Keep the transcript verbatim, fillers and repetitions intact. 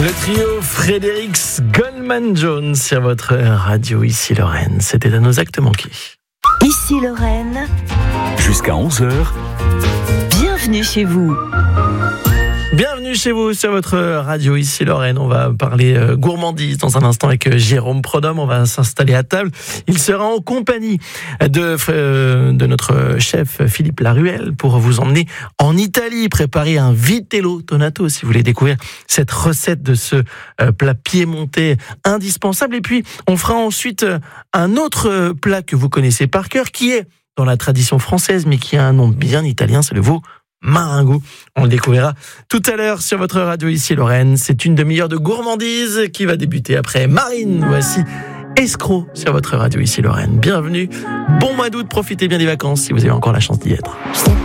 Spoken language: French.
Le trio Frédérix Goldman Jones sur votre radio Ici Lorraine. C'était à nos actes manqués. Ici Lorraine. Jusqu'à onze heures. Bienvenue chez vous. Bienvenue chez vous sur votre radio Ici Lorraine. On va parler euh, gourmandise dans un instant avec euh, Jérôme Prodhomme. On va s'installer à table. Il sera en compagnie de, euh, de notre chef Philippe Laruelle pour vous emmener en Italie, préparer un vitello tonato si vous voulez découvrir cette recette de ce euh, plat piémontais indispensable. Et puis on fera ensuite euh, un autre plat que vous connaissez par cœur qui est dans la tradition française mais qui a un nom bien italien, c'est le veau Marengo. On le découvrira tout à l'heure sur votre radio Ici Lorraine. C'est une demi-heure de gourmandise qui va débuter après Marine. Voici Escroc sur votre radio Ici Lorraine. Bienvenue. Bon mois d'août, profitez bien des vacances si vous avez encore la chance d'y être.